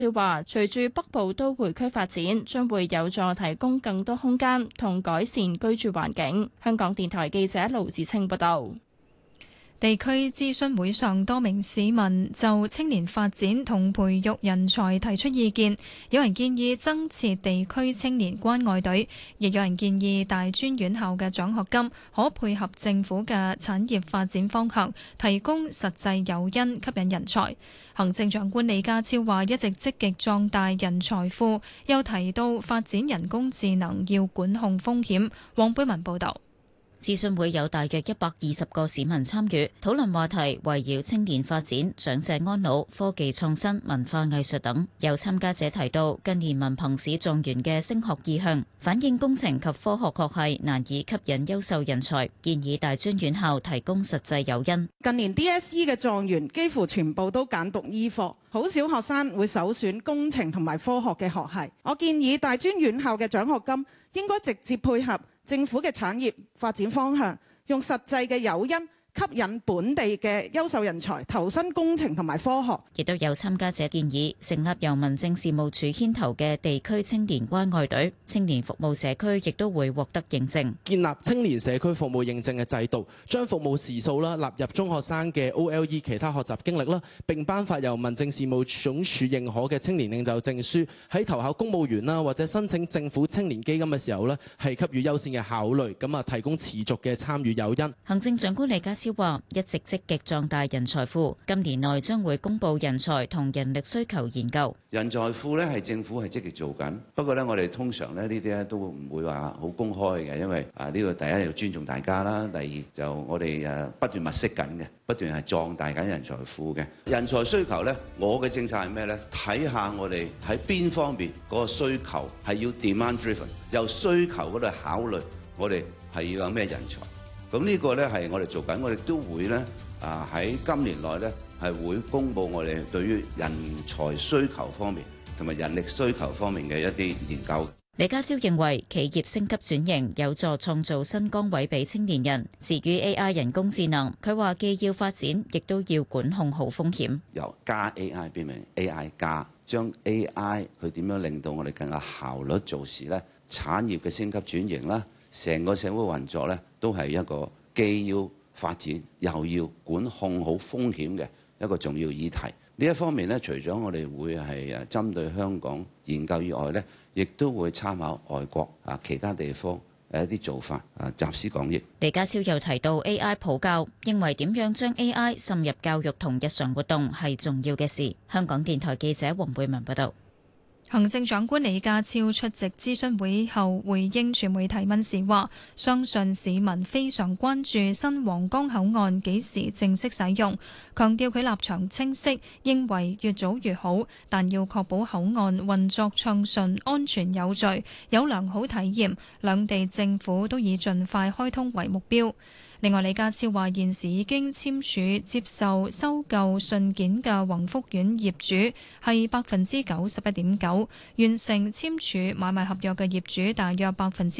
佢話隨住北部都會區發展，將會有助提供更多空間同改善居住環境。香港電台記者盧子清報道。 地區諮詢會上，多名市民就青年發展同培育人才提出意見，有人建議增設地區青年關愛隊，亦有人建議大專院校嘅獎學金可配合政府嘅產業發展方向，提供實際誘因吸引人才。行政長官李家超話一直積極壯大人才庫，又提到發展人工智能要管控風險。黃貝文報導。 諮詢會有大約120個市民參與，討論話題圍繞青年發展、長者安老、科技創新、文化藝術等。有參加者提到，近年文憑試狀元嘅升學意向，反映工程及科學學系難以吸引優秀人才，建議大專院校提供實際誘因。 近年 DSE 嘅狀元幾乎全部都揀讀醫科，好少學生會首選工程同埋科學嘅學系。我建議大專院校嘅獎學金應該直接配合政府嘅產業發展方向，用實際嘅誘因吸引本地嘅優秀人才投身工程同埋科學。 亦都有參加者建議成立由民政事務處牽頭嘅地區青年關愛隊，青年服務社區亦都會獲得認證。 建立青年社區服務認證嘅制度，將服務時數啦納入中學生嘅 OLE 其他學習經歷啦，並頒發由民政事務總署認可嘅青年領袖證書。喺投考公務員啦或者申請政府青年基金嘅時候呢，係給予優先嘅考慮，咁啊提供持續嘅參與誘因。 行政長官李家超話一直積極壯大人才庫，今年內將會公布人才同人力需求研究。 人才庫呢係政府係積極做緊，不過呢，我哋通常呢啲咧都唔會話好公開嘅，因為呢個第一要尊重大家啦，第二就我哋不斷物色緊嘅，不斷係壯大緊人才庫嘅。人才需求呢，我嘅政策係咩呢？睇下我哋喺邊方面嗰個需求係要 demand driven， 由需求嗰度考慮我哋係要有咩人才。咁呢個呢係我哋做緊，我哋都會呢喺今年內呢係會公布我哋對於人才需求方面同埋人力需求方面嘅一啲研究。 李家超認為企業升級轉型有助創造新崗位俾青年人。至於 AI 人工智能，佢話既要發展，亦都要管控好風險。 由加 AI 變成 AI 加，將 AI 佢點樣令到我哋更有效率做事呢？產業嘅升級轉型啦，成個社會運作呢，都係一個既要發展又要管控好風險嘅一個重要議題。呢一方面呢，除咗我哋會係針對香港研究以外呢，亦都會參考外國其他地方一啲做法集思廣益。 李家超又提到 AI 普教，認為點樣將 AI 滲入教育同日常活動係重要嘅事。香港電台記者黃貝文報道。 行政長官李家超出席諮詢會後回應傳媒提問時話，相信市民非常關注新皇崗口岸幾時正式使用，強調佢立場清晰，認為越早越好，但要確保口岸運作暢順、安全有序、有良好體驗，兩地政府都以盡快開通為目標。另外，李家超話現時已經簽署接受收購信件嘅宏福苑業主係91.9%，完成簽署買賣合約嘅業主大約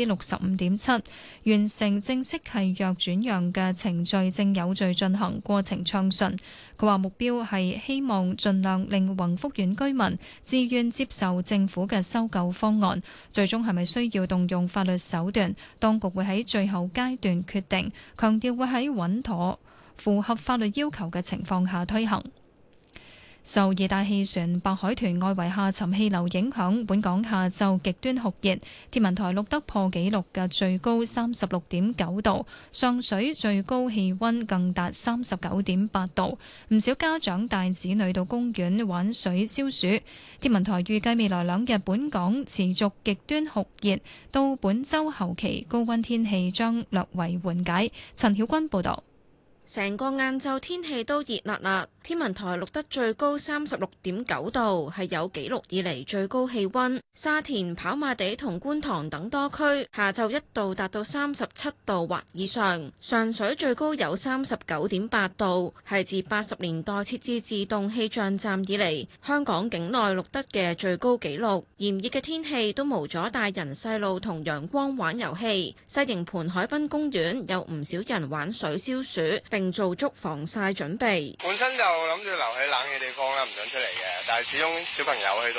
65.7%，完成正式契約轉讓嘅程序正有序進行，過程暢順。佢話目標係希望盡量令宏福苑居民自願接受政府嘅收購方案，最終係咪需要動用法律手段，當局會喺最後階段決定。強調會喺穩妥、符合法律要求嘅情況下推行。受熱帶氣旋白海豚外圍下沉氣流影響，本港下晝極端酷熱，天文台錄得破紀錄嘅最高36.9度，上水最高氣溫更達39.8度。唔少家長帶子女到公園玩水消暑。天文台預計未來2日本港持續極端酷熱，到本週後期高溫天氣將略為緩解。陳曉君報導。 成個晏晝天氣都熱辣辣，天文台錄得最高36.9度，係有紀錄以嚟最高氣溫。沙田、跑馬地同觀塘等多區下晝一度達到37度或以上，上水最高有39.8度，係自80年代設置自動氣象站以嚟香港境內錄得嘅最高紀錄。炎熱嘅天氣都無阻大人細路同陽光玩遊戲，西營盤海濱公園有唔少人玩水消暑並做足防曬準備。 本身就諗住留喺冷氣地方啦，唔想出嚟嘅。但係始終小朋友去到